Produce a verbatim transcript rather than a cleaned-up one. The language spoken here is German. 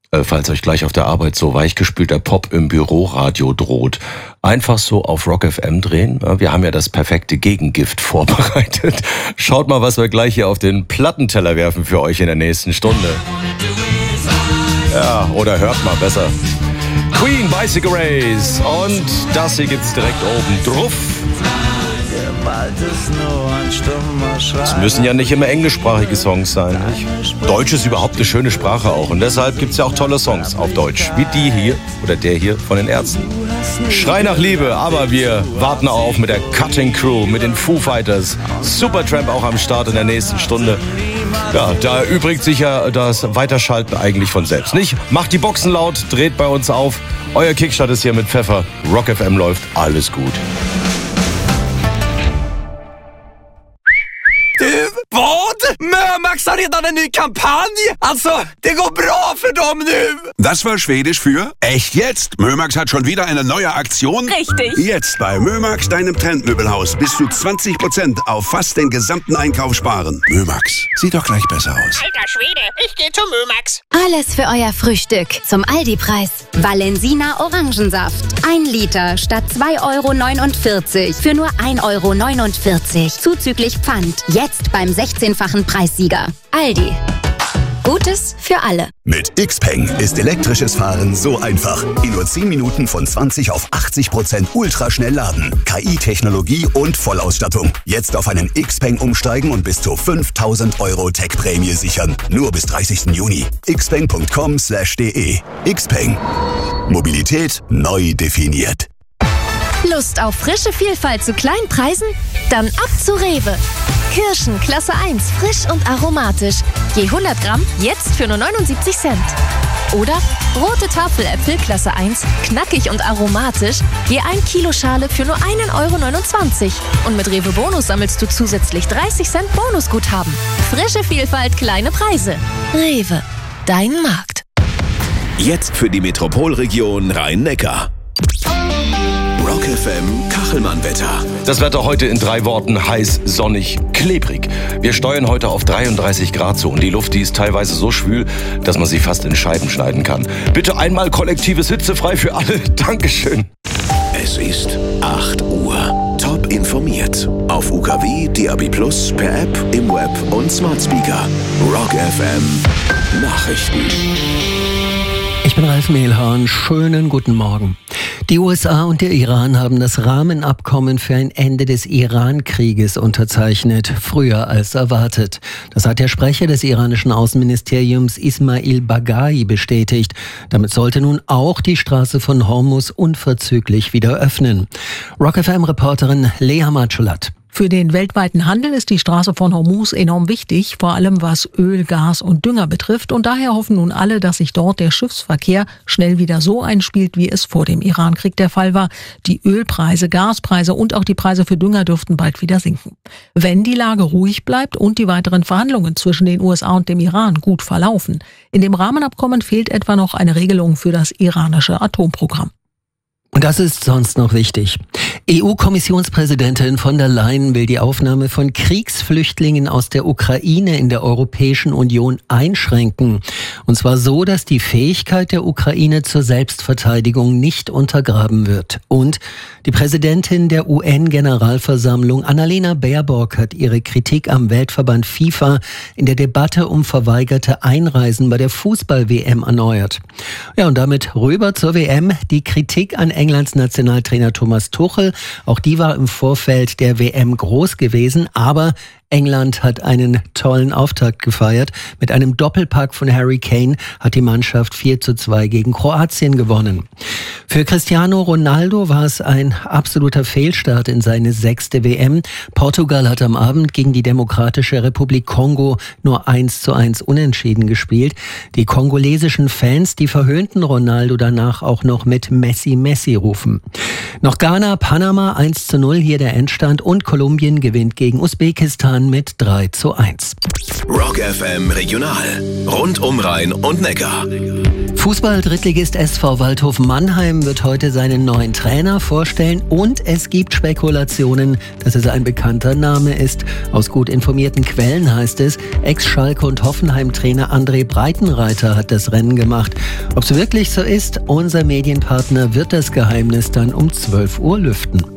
Äh, falls euch gleich auf der Arbeit so weichgespülter Pop im Büroradio droht, einfach so auf Rock F M drehen. Wir haben ja das perfekte Gegengift vorbereitet. Schaut mal, was wir gleich hier auf den Plattenteller werfen für euch in der nächsten Stunde. Ja, oder hört mal besser. Queen, Bicycle Race. Und das hier gibt's direkt oben drauf. Es müssen ja nicht immer englischsprachige Songs sein, nicht? Deutsch ist überhaupt eine schöne Sprache auch. Und deshalb gibt's ja auch tolle Songs auf Deutsch. Wie die hier oder der hier von den Ärzten. Schrei nach Liebe, aber wir warten auch auf mit der Cutting Crew, mit den Foo Fighters. Supertramp auch am Start in der nächsten Stunde. Ja, da übrigt sich ja das Weiterschalten eigentlich von selbst, nicht? Macht die Boxen laut, dreht bei uns auf. Euer Kickstart ist hier mit Pfeffer. Rock F M läuft, alles gut. Vad? Mömax har redan en ny kampanj? Alltså, det går bra för dem nu! Das war Schwedisch für echt jetzt. Mömax hat schon wieder eine neue Aktion. Richtig. Jetzt bei Mömax, deinem Trendmöbelhaus, bis zu zwanzig Prozent auf fast den gesamten Einkauf sparen. Mömax, sieht doch gleich besser aus. Alter Schwede, ich gehe zu Mömax. Alles für euer Frühstück zum Aldi-Preis. Valensina Orangensaft. Ein Liter statt zwei Euro neunundvierzig für nur ein Euro neunundvierzig. Zuzüglich Pfand. Jetzt beim sechzehnfachen Preissieger. Aldi. Gutes für alle. Mit Xpeng ist elektrisches Fahren so einfach. In nur zehn Minuten von zwanzig auf achtzig Prozent ultraschnell laden. K I-Technologie und Vollausstattung. Jetzt auf einen Xpeng umsteigen und bis zu fünftausend Euro Tech-Prämie sichern. Nur bis dreißigsten Juni. xpeng punkt com slash de. Xpeng. Mobilität neu definiert. Lust auf frische Vielfalt zu kleinen Preisen? Dann ab zu Rewe. Kirschen Klasse eins, frisch und aromatisch. Je hundert Gramm jetzt für nur neunundsiebzig Cent. Oder rote Tafeläpfel Klasse eins, knackig und aromatisch. Je ein Kilo Schale für nur ein Euro neunundzwanzig. Und mit Rewe Bonus sammelst du zusätzlich dreißig Cent Bonusguthaben. Frische Vielfalt, kleine Preise. Rewe, dein Markt. Jetzt für die Metropolregion Rhein-Neckar. Rock F M Kachelmann-Wetter. Das Wetter heute in drei Worten: heiß, sonnig, klebrig. Wir steuern heute auf dreiunddreißig Grad zu und die Luft, die ist teilweise so schwül, dass man sie fast in Scheiben schneiden kann. Bitte einmal kollektives hitzefrei für alle. Dankeschön. Es ist acht Uhr. Top informiert. Auf U K W, D A B plus, per App, im Web und Smart Speaker. Rock F M Nachrichten. Ich bin Ralf Mehlhorn. Schönen guten Morgen. Die U S A und der Iran haben das Rahmenabkommen für ein Ende des Iran-Krieges unterzeichnet, früher als erwartet. Das hat der Sprecher des iranischen Außenministeriums Ismail Baghai bestätigt. Damit sollte nun auch die Straße von Hormuz unverzüglich wieder öffnen. Rock F M-Reporterin Lea Matschulat. Für den weltweiten Handel ist die Straße von Hormuz enorm wichtig, vor allem was Öl, Gas und Dünger betrifft. Und daher hoffen nun alle, dass sich dort der Schiffsverkehr schnell wieder so einspielt, wie es vor dem Irankrieg der Fall war. Die Ölpreise, Gaspreise und auch die Preise für Dünger dürften bald wieder sinken. Wenn die Lage ruhig bleibt und die weiteren Verhandlungen zwischen den U S A und dem Iran gut verlaufen. In dem Rahmenabkommen fehlt etwa noch eine Regelung für das iranische Atomprogramm. Und das ist sonst noch wichtig. E U-Kommissionspräsidentin von der Leyen will die Aufnahme von Kriegsflüchtlingen aus der Ukraine in der Europäischen Union einschränken. Und zwar so, dass die Fähigkeit der Ukraine zur Selbstverteidigung nicht untergraben wird. Und die Präsidentin der U N-Generalversammlung, Annalena Baerbock, hat ihre Kritik am Weltverband FIFA in der Debatte um verweigerte Einreisen bei der Fußball-W M erneuert. Ja, und damit rüber zur W M. Die Kritik an Englands Nationaltrainer Thomas Tuchel, auch die war im Vorfeld der W M groß gewesen, aber England hat einen tollen Auftakt gefeiert. Mit einem Doppelpack von Harry Kane hat die Mannschaft vier zu zwei gegen Kroatien gewonnen. Für Cristiano Ronaldo war es ein absoluter Fehlstart in seine sechste W M. Portugal hat am Abend gegen die Demokratische Republik Kongo nur eins zu eins unentschieden gespielt. Die kongolesischen Fans, die verhöhnten Ronaldo danach auch noch mit Messi, Messi rufen. Noch Ghana, Panama eins zu null, hier der Endstand, und Kolumbien gewinnt gegen Usbekistan mit drei zu eins. Rock F M Regional. Rund um Rhein und Neckar. Fußball-Drittligist S V Waldhof Mannheim wird heute seinen neuen Trainer vorstellen und es gibt Spekulationen, dass es ein bekannter Name ist. Aus gut informierten Quellen heißt es, Ex-Schalke- und Hoffenheim-Trainer André Breitenreiter hat das Rennen gemacht. Ob es wirklich so ist, unser Medienpartner wird das Geheimnis dann um zwölf Uhr lüften.